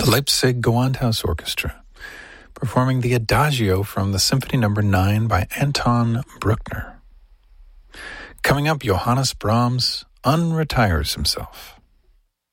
Leipzig Gewandhaus Orchestra, performing the Adagio from the Symphony No. 9 by Anton Bruckner. Coming up, Johannes Brahms unretires himself.